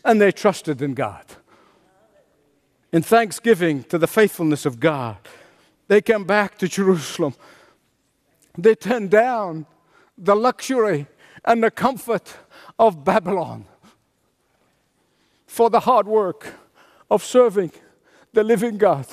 and they trusted in God. In thanksgiving to the faithfulness of God, they came back to Jerusalem. They turned down the luxury and the comfort of Babylon for the hard work of serving the living God.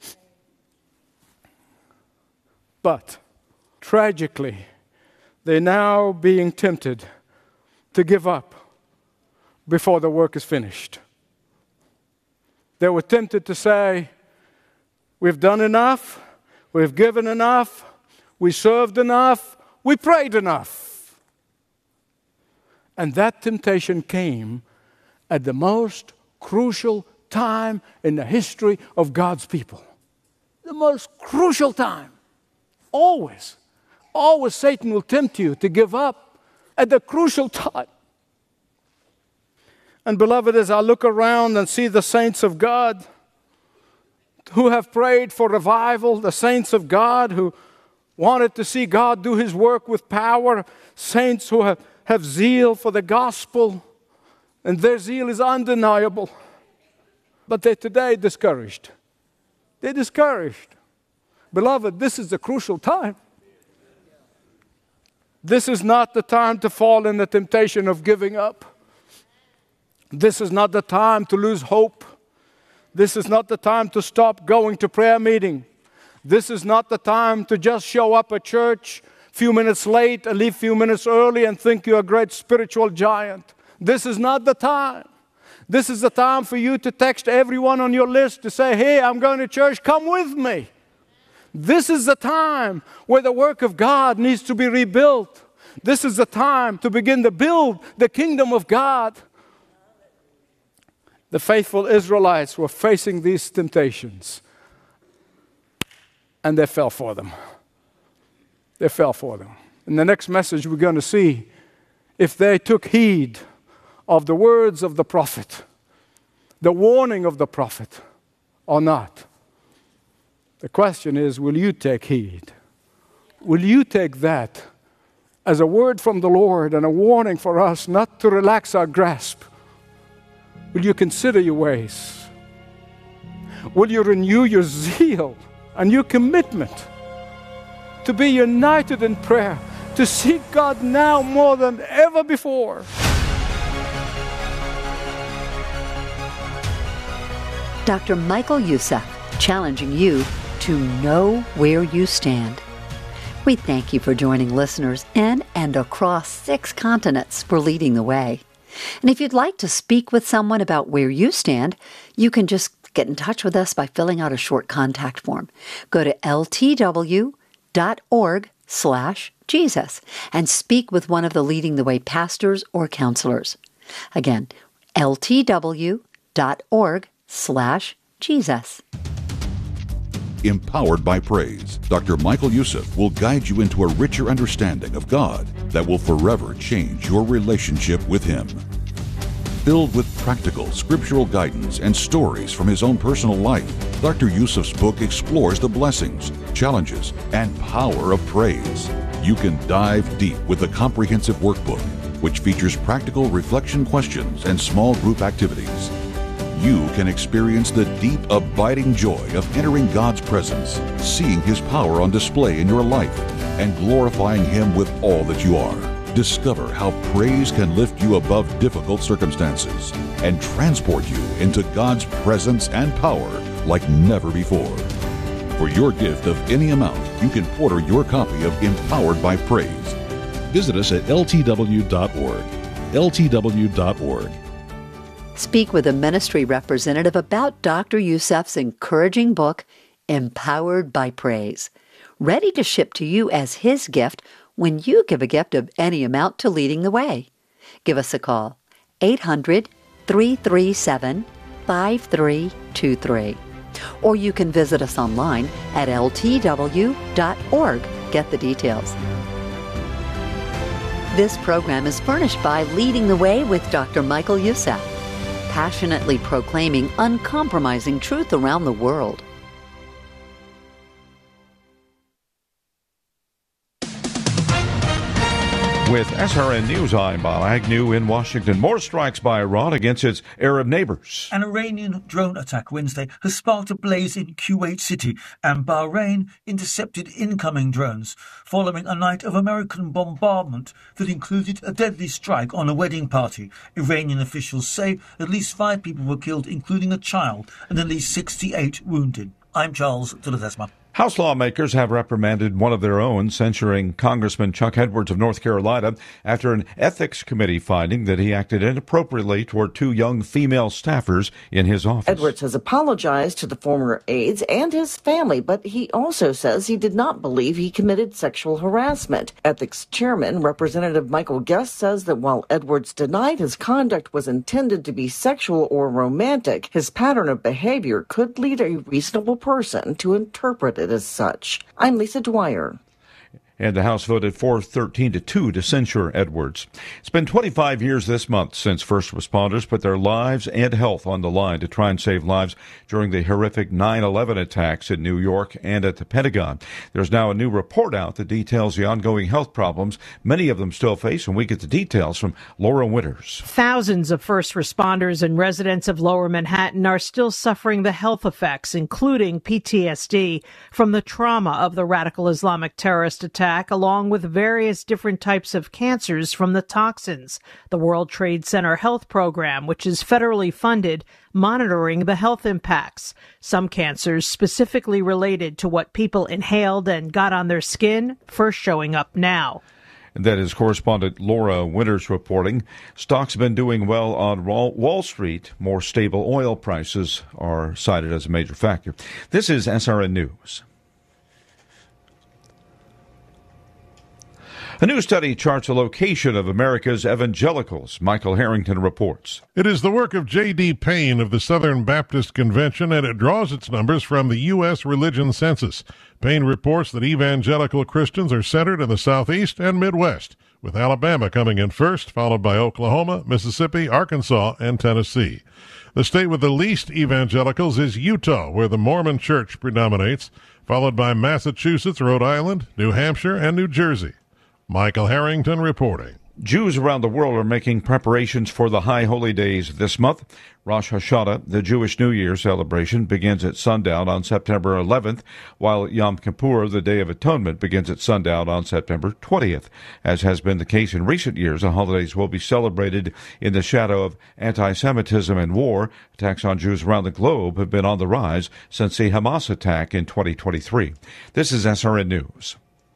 But tragically, they're now being tempted to give up before the work is finished. They were tempted to say, we've done enough, we've given enough, we served enough, we prayed enough. And that temptation came at the most crucial time in the history of God's people. The most crucial time. Always Satan will tempt you to give up at the crucial time. And beloved, as I look around and see the saints of God who have prayed for revival, the saints of God who wanted to see God do His work with power, saints who have zeal for the gospel, and their zeal is undeniable. But they're today discouraged. They're discouraged. Beloved, this is a crucial time. This is not the time to fall in the temptation of giving up. This is not the time to lose hope. This is not the time to stop going to prayer meeting. This is not the time to just show up at church a few minutes late and leave a few minutes early and think you're a great spiritual giant. This is not the time. This is the time for you to text everyone on your list to say, hey, I'm going to church, come with me. This is the time where the work of God needs to be rebuilt. This is the time to begin to build the kingdom of God. The faithful Israelites were facing these temptations, and they fell for them. They fell for them. In the next message, we're going to see if they took heed of the words of the prophet, the warning of the prophet, or not. The question is, will you take heed? Will you take that as a word from the Lord and a warning for us not to relax our grasp? Will you consider your ways? Will you renew your zeal and your commitment to be united in prayer, to seek God now more than ever before? Dr. Michael Youssef, challenging you to know where you stand. We thank you for joining listeners in and across 6 continents for Leading the Way. And if you'd like to speak with someone about where you stand, you can just get in touch with us by filling out a short contact form. Go to ltw.org/Jesus and speak with one of the Leading the Way pastors or counselors. Again, ltw.org/Jesus. Empowered by Praise, Dr. Michael Youssef will guide you into a richer understanding of God that will forever change your relationship with Him. Filled with practical scriptural guidance and stories from his own personal life, Dr. Youssef's book explores the blessings, challenges, and power of praise. You can dive deep with the comprehensive workbook, which features practical reflection questions and small group activities. You can experience the deep, abiding joy of entering God's presence, seeing His power on display in your life, and glorifying Him with all that you are. Discover how praise can lift you above difficult circumstances and transport you into God's presence and power like never before. For your gift of any amount, you can order your copy of Empowered by Praise. Visit us at ltw.org. ltw.org. Speak with a ministry representative about Dr. Youssef's encouraging book, Empowered by Praise, ready to ship to you as his gift when you give a gift of any amount to Leading the Way. Give us a call, 800-337-5323. Or you can visit us online at ltw.org. Get the details. This program is furnished by Leading the Way with Dr. Michael Youssef, passionately proclaiming uncompromising truth around the world. With SRN News, I'm Bob Agnew in Washington. More strikes by Iran against its Arab neighbors. An Iranian drone attack Wednesday has sparked a blaze in Kuwait City, and Bahrain intercepted incoming drones following a night of American bombardment that included a deadly strike on a wedding party. Iranian officials say at least 5 people were killed, including a child, and at least 68 wounded. I'm Charles de Ledesma. House lawmakers have reprimanded one of their own, censuring Congressman Chuck Edwards of North Carolina after an ethics committee finding that he acted inappropriately toward 2 young female staffers in his office. Edwards has apologized to the former aides and his family, but he also says he did not believe he committed sexual harassment. Ethics chairman Representative Michael Guest says that while Edwards denied his conduct was intended to be sexual or romantic, his pattern of behavior could lead a reasonable person to interpret it as such. I'm Lisa Dwyer. And the House voted 413-2 to censure Edwards. It's been 25 years this month since first responders put their lives and health on the line to try and save lives during the horrific 9/11 attacks in New York and at the Pentagon. There's now a new report out that details the ongoing health problems many of them still face, and we get the details from Laura Winters. Thousands of first responders and residents of Lower Manhattan are still suffering the health effects, including PTSD, from the trauma of the radical Islamic terrorist attack, along with various different types of cancers from the toxins. The World Trade Center Health Program, which is federally funded, monitoring the health impacts. Some cancers specifically related to what people inhaled and got on their skin, first showing up now. That is correspondent Laura Winters reporting. Stocks have been doing well on Wall Street. More stable oil prices are cited as a major factor. This is SRN News. A new study charts the location of America's evangelicals. Michael Harrington reports. It is the work of J.D. Payne of the Southern Baptist Convention, and it draws its numbers from the U.S. Religion Census. Payne reports that evangelical Christians are centered in the Southeast and Midwest, with Alabama coming in first, followed by Oklahoma, Mississippi, Arkansas, and Tennessee. The state with the least evangelicals is Utah, where the Mormon Church predominates, followed by Massachusetts, Rhode Island, New Hampshire, and New Jersey. Michael Harrington reporting. Jews around the world are making preparations for the High Holy Days this month. Rosh Hashanah, the Jewish New Year celebration, begins at sundown on September 11th, while Yom Kippur, the Day of Atonement, begins at sundown on September 20th. As has been the case in recent years, the holidays will be celebrated in the shadow of anti-Semitism and war. Attacks on Jews around the globe have been on the rise since the Hamas attack in 2023. This is SRN News.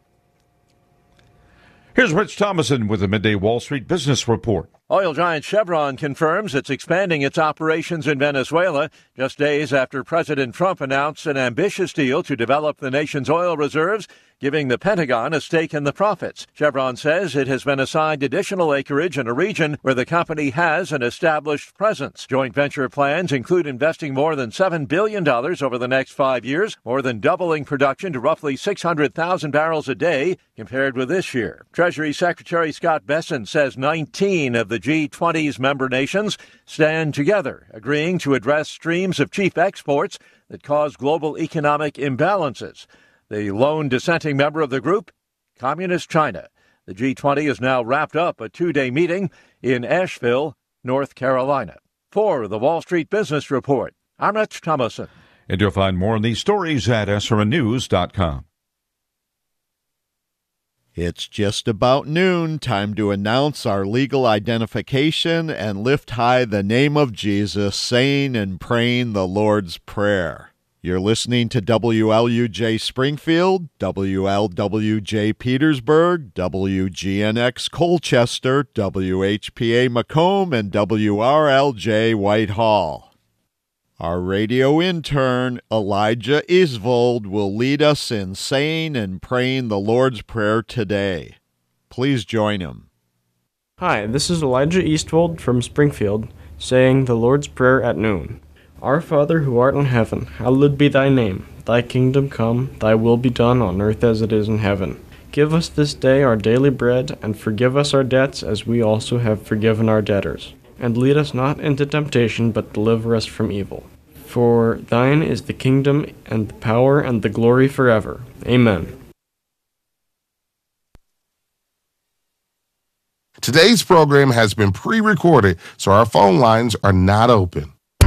Here's Rich Thomason with the Midday Wall Street Business Report. Oil giant Chevron confirms it's expanding its operations in Venezuela just days after President Trump announced an ambitious deal to develop the nation's oil reserves, giving the Pentagon a stake in the profits. Chevron says it has been assigned additional acreage in a region where the company has an established presence. Joint venture plans include investing more than $7 billion over the next 5 years, more than doubling production to roughly 600,000 barrels a day compared with this year. Treasury Secretary Scott Bessent says 19 of the G20's member nations stand together, agreeing to address streams of cheap exports that cause global economic imbalances. The lone dissenting member of the group, Communist China. The G20 has now wrapped up a 2-day meeting in Asheville, North Carolina. For the Wall Street Business Report, I'm Rich Thomason. And you'll find more on these stories at srnnews.com. It's just about noon. Time to announce our legal identification and lift high the name of Jesus, saying and praying the Lord's Prayer. You're listening to WLUJ Springfield, WLWJ Petersburg, WGNX Colchester, WHPA Macomb, and WRLJ Whitehall. Our radio intern, Elijah Isvold, will lead us in saying and praying the Lord's Prayer today. Please join him. Hi, this is Elijah Eastwold from Springfield, saying the Lord's Prayer at noon. Our Father who art in heaven, hallowed be thy name. Thy kingdom come, thy will be done on earth as it is in heaven. Give us this day our daily bread, and forgive us our debts as we also have forgiven our debtors. And lead us not into temptation, but deliver us from evil. For thine is the kingdom, and the power, and the glory forever. Amen. Today's program has been pre-recorded, so our phone lines are not open.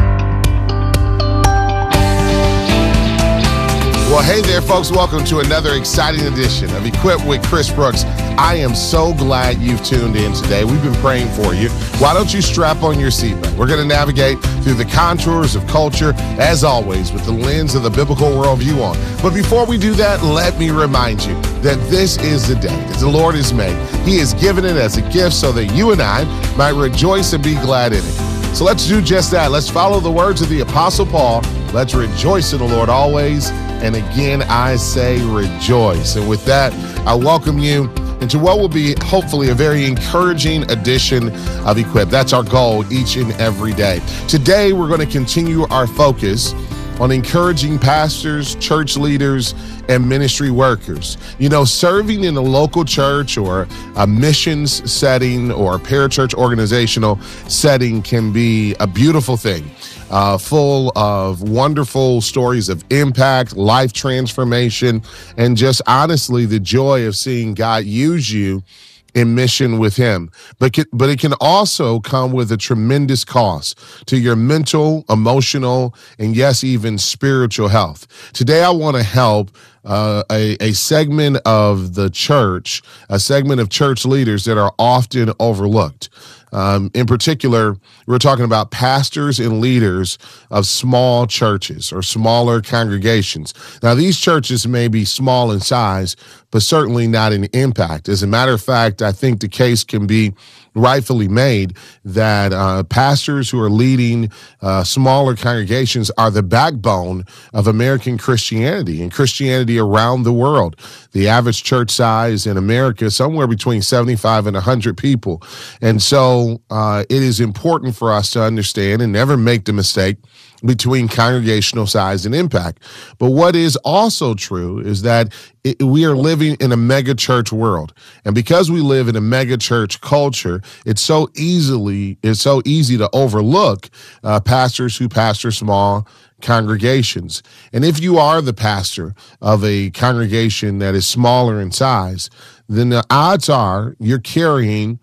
Well, hey there, folks. Welcome to another exciting edition of Equipped with Chris Brooks. I am so glad you've tuned in today. We've been praying for you. Why don't you strap on your seatbelt? We're going to navigate through the contours of culture, as always, with the lens of the biblical worldview on. But before we do that, let me remind you that this is the day that the Lord has made. He has given it as a gift so that you and I might rejoice and be glad in it. So let's do just that. Let's follow the words of the Apostle Paul. Let's rejoice in the Lord always. And again, I say rejoice. And with that, I welcome you into what will be hopefully a very encouraging edition of Equip. That's our goal each and every day. Today, we're going to continue our focus on encouraging pastors, church leaders, and ministry workers. You know, serving in a local church or a missions setting or a parachurch organizational setting can be a beautiful thing. Full of wonderful stories of impact, life transformation, and just honestly the joy of seeing God use you in mission with him. But it can also come with a tremendous cost to your mental, emotional, and yes, even spiritual health. Today, I want to help a segment of the church, a segment of church leaders that are often overlooked. In particular, we're talking about pastors and leaders of small churches or smaller congregations. Now, these churches may be small in size, but certainly not in impact. As a matter of fact, I think the case can be rightfully made that pastors who are leading smaller congregations are the backbone of American Christianity and Christianity around the world. The average church size in America is somewhere between 75 and 100 people. And so it is important for us to understand and never make the mistake between congregational size and impact. But what is also true is that we are living in a mega church world. And because we live in a mega church culture, it's so easy to overlook pastors who pastor small congregations. And if you are the pastor of a congregation that is smaller in size, then the odds are you're carrying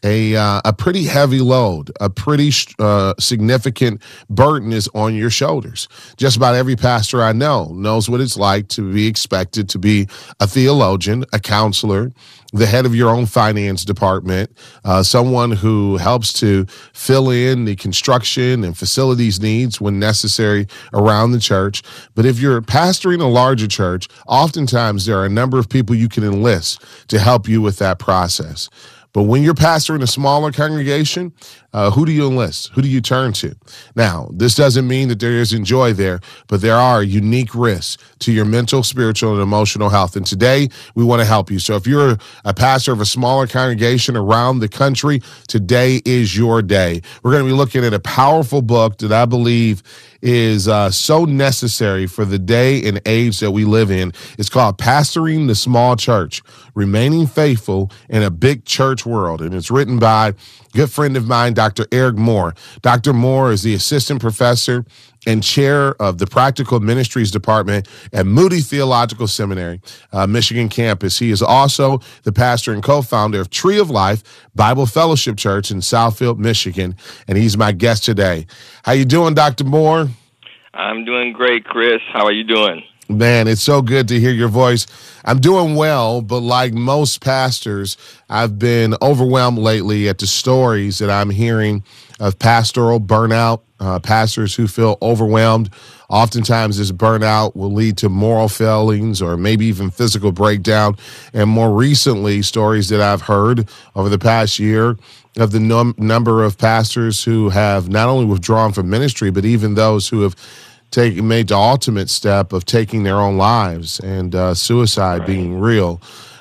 a pretty heavy load, a pretty significant burden is on your shoulders. Just about every pastor I know knows what it's like to be expected to be a theologian, a counselor, the head of your own finance department, someone who helps to fill in the construction and facilities needs when necessary around the church. But if you're pastoring a larger church, oftentimes there are a number of people you can enlist to help you with that process. But when you're pastoring a smaller congregation, who do you enlist? Who do you turn to? Now, this doesn't mean that there isn't joy there, but there are unique risks to your mental, spiritual, and emotional health. And today, we want to help you. So if you're a pastor of a smaller congregation around the country, today is your day. We're going to be looking at a powerful book that I believe is so necessary for the day and age that we live in. It's called Pastoring the Small Church, Remaining Faithful in a Big Church World. And it's written by a good friend of mine, Dr. Eric Moore. Dr. Moore is the assistant professor and chair of the Practical Ministries Department at Moody Theological Seminary, Michigan campus. He is also the pastor and co-founder of Tree of Life Bible Fellowship Church in Southfield, Michigan, and he's my guest today. How you doing, Dr. Moore? I'm doing great, Chris. How are you doing? Man, it's so good to hear your voice. I'm doing well, but like most pastors, I've been overwhelmed lately at the stories that I'm hearing of pastoral burnout, pastors who feel overwhelmed. Oftentimes this burnout will lead to moral failings or maybe even physical breakdown. And more recently, stories that I've heard over the past year of the number of pastors who have not only withdrawn from ministry, but even those who have made the ultimate step of taking their own lives and suicide being real.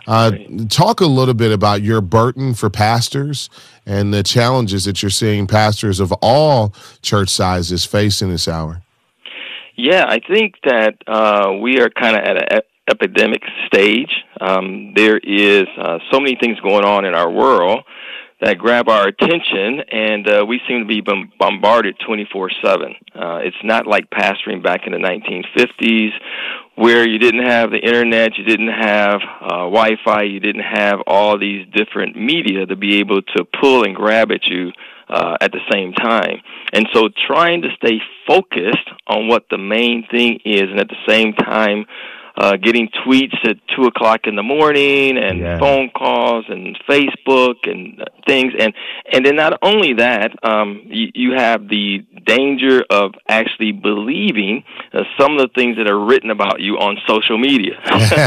Talk a little bit about your burden for pastors and the challenges that you're seeing pastors of all church sizes face in this hour. Yeah, I think that we are kind of at an epidemic stage. There is so many things going on in our world that grab our attention, and we seem to be bombarded 24/7. It's not like pastoring back in the 1950s where you didn't have the internet, you didn't have Wi-Fi, you didn't have all these different media to be able to pull and grab at you at the same time. And so trying to stay focused on what the main thing is, and at the same time getting tweets at 2 o'clock in the morning, and phone calls and Facebook and things. And then not only that, you have the danger of actually believing some of the things that are written about you on social media.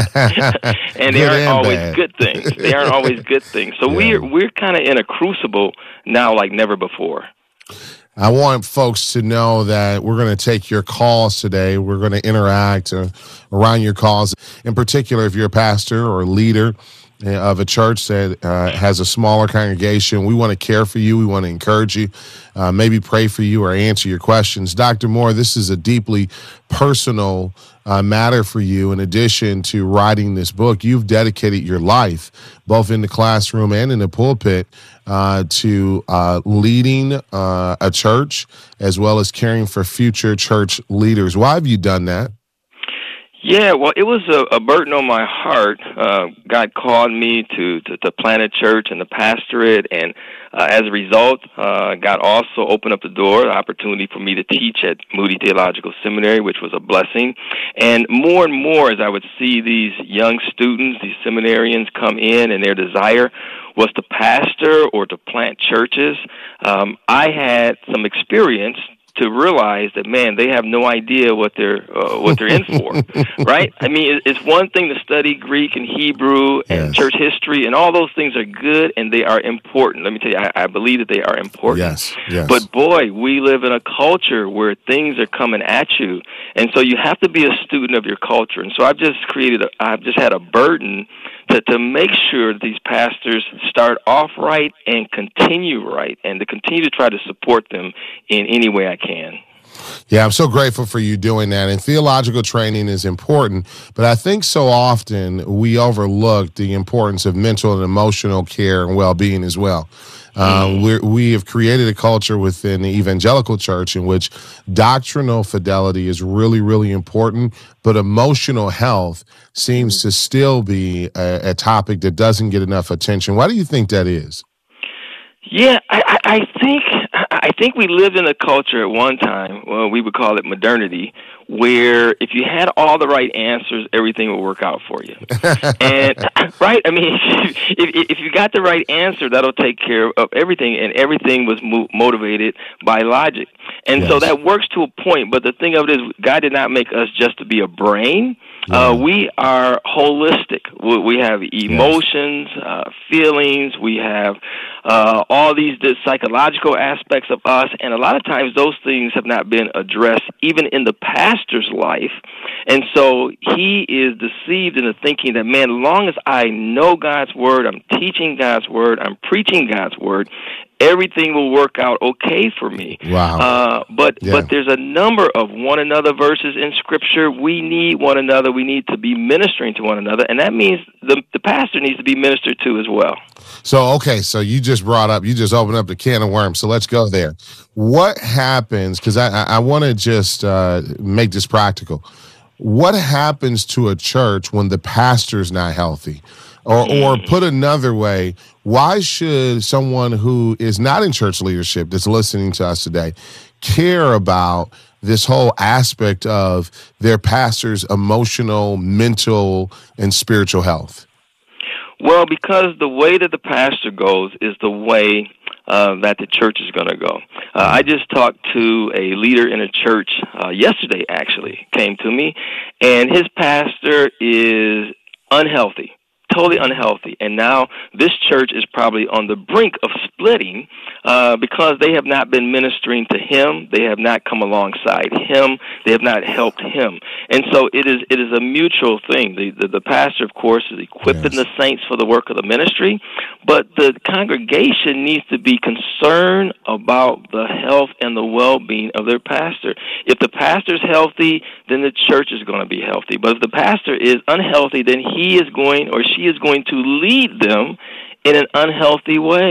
And they aren't always good things. They aren't always good things. So we're kind of in a crucible now like never before. I want folks to know that we're going to take your calls today. We're going to interact around your calls. In particular, if you're a pastor or a leader of a church that has a smaller congregation, we want to care for you. We want to encourage you, maybe pray for you or answer your questions. Dr. Moore, this is a deeply personal matter for you. In addition to writing this book, you've dedicated your life, both in the classroom and in the pulpit, to leading a church as well as caring for future church leaders. Why have you done that? Yeah, well, it was a burden on my heart. God called me to plant a church and to pastor it, and as a result, God also opened up the door, the opportunity for me to teach at Moody Theological Seminary, which was a blessing. And more as I would see these young students, these seminarians come in, and their desire was to pastor or to plant churches, I had some experience to realize that, man, they have no idea what they're in for, right? I mean, it's one thing to study Greek and Hebrew and church history, and all those things are good and they are important. Let me tell you, I believe that they are important. Yes. But boy, we live in a culture where things are coming at you, and so you have to be a student of your culture. And so I've just had a burden to make sure that these pastors start off right and continue right, and to continue to try to support them in any way I can. Yeah, I'm so grateful for you doing that. And theological training is important, but I think so often we overlook the importance of mental and emotional care and well-being as well. We have created a culture within the evangelical church in which doctrinal fidelity is really, really important, but emotional health seems to still be a topic that doesn't get enough attention. Why do you think that is? Yeah, I think we lived in a culture at one time, well, we would call it modernity, where if you had all the right answers, everything would work out for you. And right, I mean, if you got the right answer, that'll take care of everything, and everything was motivated by logic. And so that works to a point, but the thing of it is, God did not make us just to be a brain. We are holistic. We have emotions, feelings, we have all these psychological aspects of us, and a lot of times those things have not been addressed even in the pastor's life. And so he is deceived into thinking that, man, as long as I know God's word, I'm teaching God's word, I'm preaching God's word, everything will work out okay for me. Wow. But there's a number of one another verses in Scripture. We need one another. We need to be ministering to one another, and that means the pastor needs to be ministered to as well. So you just opened up the can of worms, so let's go there. What happens, because I want to just make this practical, what happens to a church when the pastor's not healthy? Or put another way, why should someone who is not in church leadership that's listening to us today care about this whole aspect of their pastor's emotional, mental, and spiritual health? Well, because the way that the pastor goes is the way that the church is going to go. I just talked to a leader in a church yesterday, actually, came to me, and his pastor is unhealthy. Totally unhealthy. And now this church is probably on the brink of splitting because they have not been ministering to him. They have not come alongside him. They have not helped him. And so it is a mutual thing. The pastor, of course, is equipping the saints for the work of the ministry, but the congregation needs to be concerned about the health and the well-being of their pastor. If the pastor's healthy, then the church is going to be healthy. But if the pastor is unhealthy, then he is going or she is going to lead them in an unhealthy way.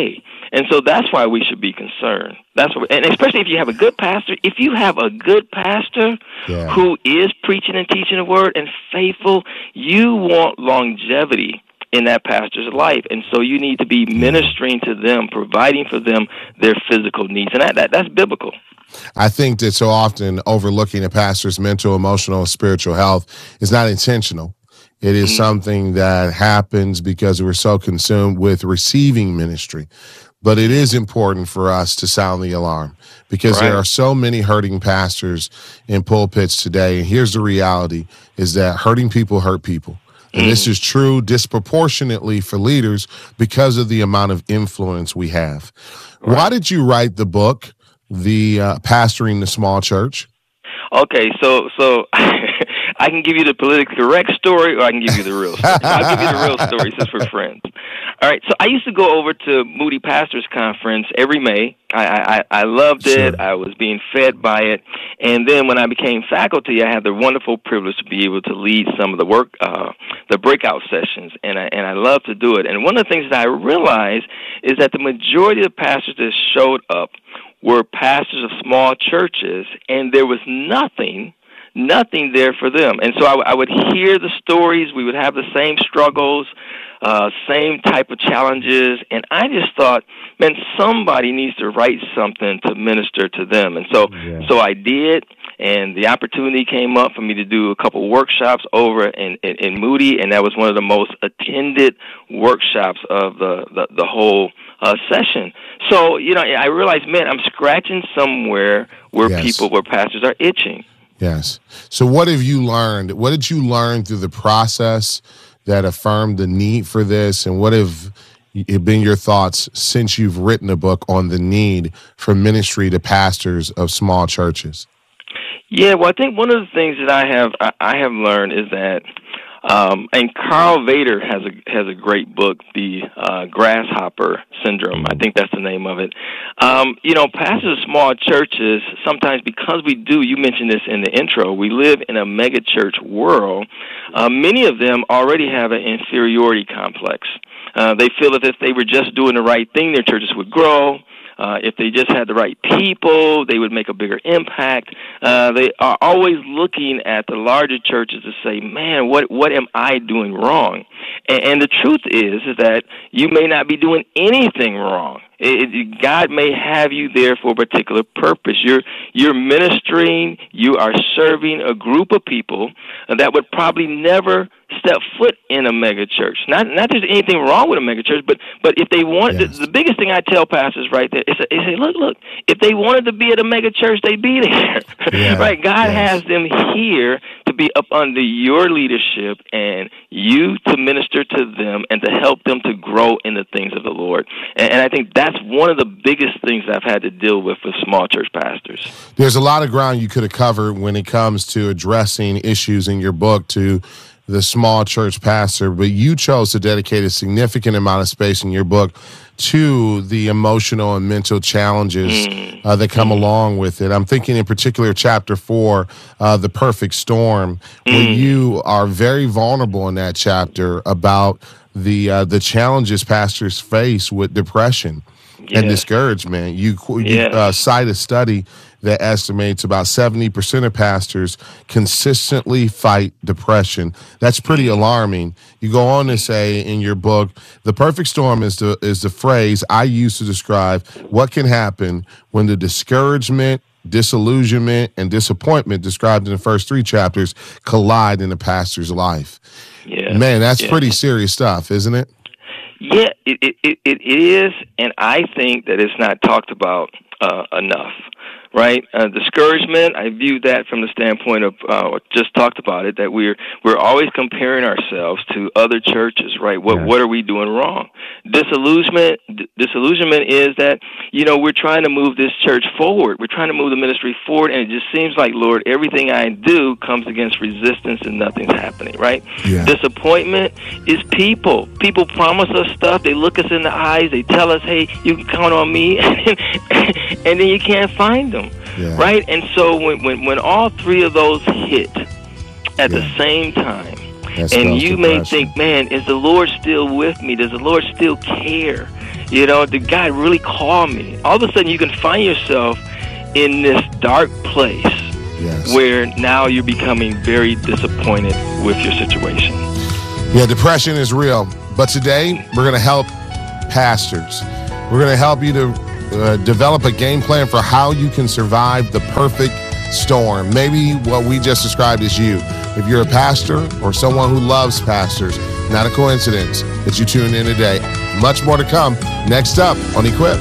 And so that's why we should be concerned. That's what, and especially if you have a good pastor. If you have a good pastor who is preaching and teaching the word and faithful, you want longevity in that pastor's life. And so you need to be ministering to them, providing for them their physical needs. And that's biblical. I think that so often overlooking a pastor's mental, emotional, and spiritual health is not intentional. It is something that happens because we're so consumed with receiving ministry. But it is important for us to sound the alarm because there are so many hurting pastors in pulpits today. And here's the reality, is that hurting people hurt people. And this is true disproportionately for leaders because of the amount of influence we have. Why did you write the book, Pastoring the Small Church? Okay, so I can give you the politically correct story, or I can give you the real story. I'll give you the real story since we're friends. All right, so I used to go over to Moody Pastors Conference every May. I loved it. I was being fed by it. And then when I became faculty, I had the wonderful privilege to be able to lead some of the work, the breakout sessions, and I love to do it. And one of the things that I realized is that the majority of the pastors that showed up were pastors of small churches, and there was nothing there for them. And so I would hear the stories. We would have the same struggles, same type of challenges, and I just thought, man, somebody needs to write something to minister to them. And so I did, and the opportunity came up for me to do a couple workshops over in Moody, and that was one of the most attended workshops of the whole session. So, I realized, man, I'm scratching somewhere where where pastors are itching. Yes. So what have you learned? What did you learn through the process that affirmed the need for this? And what have been your thoughts since you've written a book on the need for ministry to pastors of small churches? Yeah, well, I think one of the things that I have learned is that, and Carl Vader has a great book, the Grasshopper Syndrome. I think that's the name of it. Pastors of small churches, sometimes because you mentioned this in the intro, we live in a mega church world. Many of them already have an inferiority complex. They feel that if they were just doing the right thing, their churches would grow. If they just had the right people, they would make a bigger impact. They are always looking at the larger churches to say, man, what am I doing wrong? And the truth is that you may not be doing anything wrong. God may have you there for a particular purpose. You're ministering, you are serving a group of people that would probably never step foot in a mega church. Not there's anything wrong with a mega church, but if they want, the biggest thing I tell pastors right there is say, look, if they wanted to be at a mega church, they'd be there. Right? God has them here to be up under your leadership and you to minister to them and to help them to grow in the things of the Lord. And I think that's one of the biggest things I've had to deal with small church pastors. There's a lot of ground you could have covered when it comes to addressing issues in your book to the small church pastor, but you chose to dedicate a significant amount of space in your book to the emotional and mental challenges that come along with it. I'm thinking in particular chapter 4, The Perfect Storm, where you are very vulnerable in that chapter about the challenges pastors face with depression and discouragement. You cite a study that estimates about 70% of pastors consistently fight depression. That's pretty alarming. You go on to say in your book, the perfect storm is the phrase I use to describe what can happen when the discouragement, disillusionment, and disappointment described in the first 3 chapters collide in a pastor's life. Man, that's pretty serious stuff, isn't it? Yeah, it is, and I think that it's not talked about enough. Right, discouragement. I view that from the standpoint of just talked about it, that we're always comparing ourselves to other churches. Right, what are we doing wrong? Disillusionment is that we're trying to move this church forward. We're trying to move the ministry forward, and it just seems like, Lord, everything I do comes against resistance, and nothing's happening. Right. Yeah. Disappointment is people. People promise us stuff. They look us in the eyes. They tell us, "Hey, you can count on me," and then you can't find them. Yeah. Right? And so when all 3 of those hit at the same time, and you may think, man, is the Lord still with me? Does the Lord still care? You know, did God really call me? All of a sudden you can find yourself in this dark place where now you're becoming very disappointed with your situation. Yeah, depression is real. But today we're going to help pastors. We're going to help you to develop a game plan for how you can survive the perfect storm. Maybe what we just described is you. If you're a pastor or someone who loves pastors, not a coincidence that you tuned in today. Much more to come next up on Equip.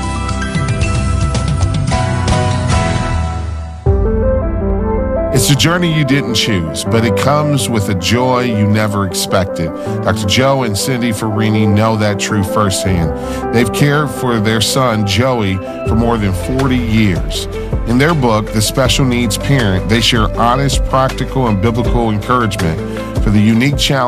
It's a journey you didn't choose, but it comes with a joy you never expected. Dr. Joe and Cindy Farini know that truth firsthand. They've cared for their son, Joey, for more than 40 years. In their book, The Special Needs Parent, they share honest, practical, and biblical encouragement for the unique challenge